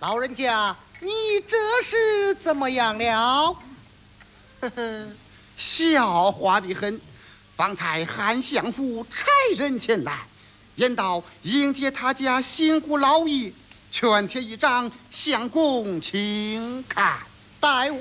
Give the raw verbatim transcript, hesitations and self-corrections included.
老人家，你这是怎么样了？ 呵呵，笑话的很。方才韩相府差人前来，言道迎接他家新姑老爷，全贴一张相公请看。 待